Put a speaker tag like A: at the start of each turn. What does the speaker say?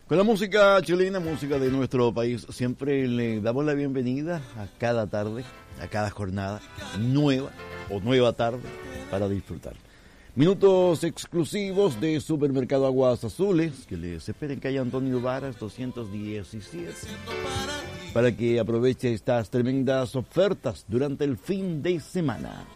A: Con la música chilena, música de nuestro país, siempre le damos la bienvenida a cada tarde, a cada jornada nueva o nueva tarde para disfrutar. Minutos exclusivos de Supermercado Aguas Azules, que les espera en calle Antonio Varas 217, para que aproveche estas tremendas ofertas durante el fin de semana.